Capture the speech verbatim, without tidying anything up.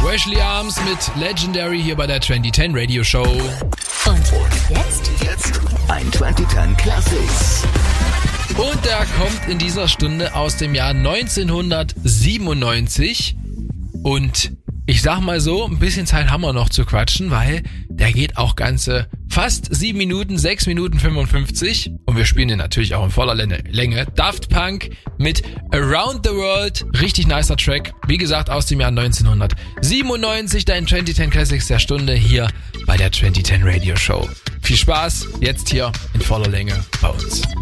Wesley Arms mit Legendary hier bei der zwanzig zehn Radio Show. Und jetzt? Jetzt ein zwanzig zehn Classics. Und der kommt in dieser Stunde aus dem Jahr neunzehnhundertsiebenundneunzig. Und ich sag mal so, ein bisschen Zeit haben wir noch zu quatschen, weil der geht auch ganze fast sieben Minuten, sechs Minuten fünfundfünfzig. Und wir spielen den natürlich auch in voller Länge. Daft Punk mit Around the World. Richtig nicer Track. Wie gesagt, aus dem Jahr neunzehnhundertsiebenundneunzig. Dein zwanzig zehn Classics der Stunde hier bei der zwanzig zehn Radio Show. Viel Spaß jetzt hier in voller Länge bei uns.